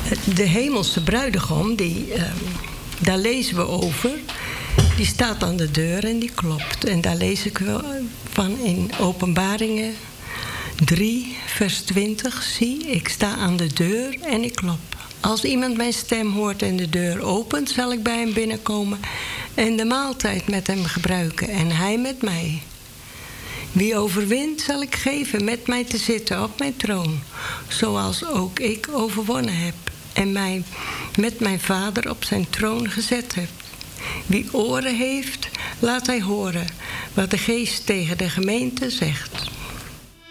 De hemelse bruidegom, daar lezen we over. Die staat aan de deur en die klopt. En daar lees ik wel van in Openbaringen 3, vers 20. Zie, ik sta aan de deur en ik klop. Als iemand mijn stem hoort en de deur opent, zal ik bij hem binnenkomen en de maaltijd met hem gebruiken en hij met mij. Wie overwint, zal ik geven met mij te zitten op mijn troon, zoals ook ik overwonnen heb en mij met mijn Vader op zijn troon gezet heb. Wie oren heeft, laat hij horen wat de Geest tegen de gemeente zegt.